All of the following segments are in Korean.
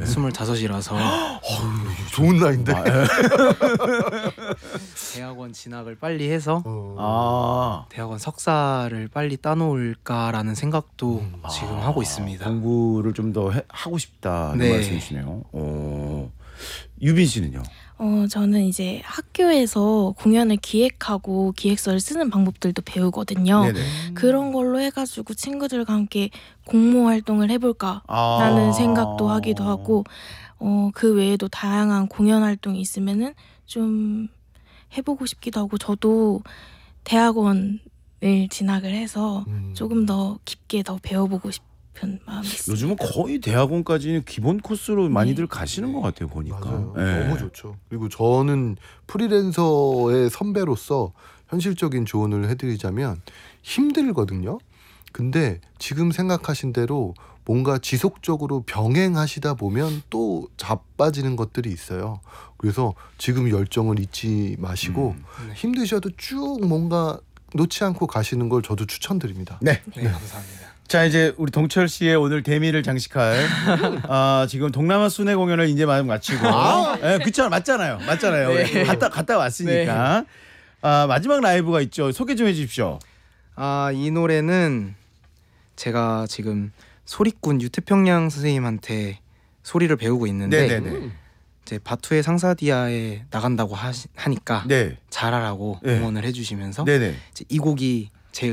25이라서 좋은 나이인데. 대학원 진학을 빨리 해서 대학원 석사를 빨리 따놓을까라는 생각도 지금 하고 있습니다. 공부를 좀 더 하고 싶다는 네. 말씀이시네요. 유빈 씨는요? 저는 이제 학교에서 공연을 기획하고 기획서를 쓰는 방법들도 배우거든요. 네네. 그런 걸로 해가지고 친구들과 함께 공모 활동을 해볼까라는 생각도 하기도 하고 그 외에도 다양한 공연 활동이 있으면은 좀 해보고 싶기도 하고 저도 대학원을 진학을 해서 조금 더 깊게 더 배워보고 싶은 마음이 있습니다. 요즘은 거의 대학원까지는 기본 코스로 많이들 가시는 것 같아요. 보니까. 맞아요. 네. 너무 좋죠. 그리고 저는 프리랜서의 선배로서 현실적인 조언을 해드리자면 힘들거든요. 근데 지금 생각하신 대로 뭔가 지속적으로 병행하시다 보면 또 자빠지는 것들이 있어요. 그래서 지금 열정을 잊지 마시고 네. 힘드셔도 쭉 뭔가 놓지 않고 가시는 걸 저도 추천드립니다. 네. 네, 감사합니다. 자, 이제 우리 동철 씨의 오늘 대미를 장식할 지금 동남아 순회 공연을 이제 마치고 그쵸 맞잖아요. 네. 갔다 왔으니까 마지막 라이브가 있죠. 소개 좀 해주십시오. 이 노래는 제가 지금 소리꾼 유태평양 선생님한테 소리를 배우고 있는데 네네네. 이제 바투의 상사디아에 나간다고 하니까 네. 잘하라고 네. 응원을 해주시면서 네네. 이제 이 곡이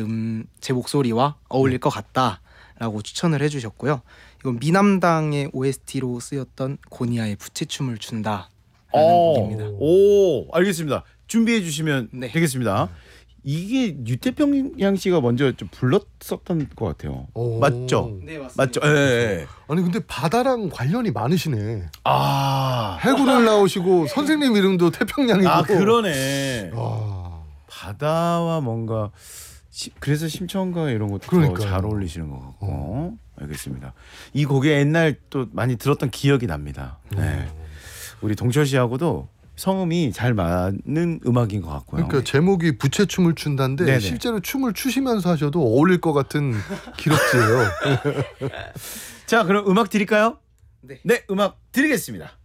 제 목소리와 어울릴 것 같다라고 추천을 해주셨고요. 이건 미남당의 OST로 쓰였던 고니아의 부채춤을 춘다라는 곡입니다. 오, 알겠습니다. 준비해 주시면 네. 되겠습니다. 이게 유태평양 씨가 먼저 좀 불렀었던 것 같아요. 오. 맞죠? 네, 맞습니다. 맞죠? 예. 아니 근데 바다랑 관련이 많으시네. 아, 해군을 나오시고 선생님 이름도 태평양이고. 그러네. 아, 바다와 뭔가 그래서 심청가 이런 것도 그러니까요. 잘 어울리시는 것 같고. 알겠습니다. 이 곡에 옛날 또 많이 들었던 기억이 납니다. 네. 우리 동철 씨하고도 성음이 잘 맞는 음악인 것 같고요. 그러니까 제목이 부채춤을 춘다인데 네네. 실제로 춤을 추시면서 하셔도 어울릴 것 같은 기록지예요. 자, 그럼 음악 드릴까요? 네. 네, 음악 드리겠습니다.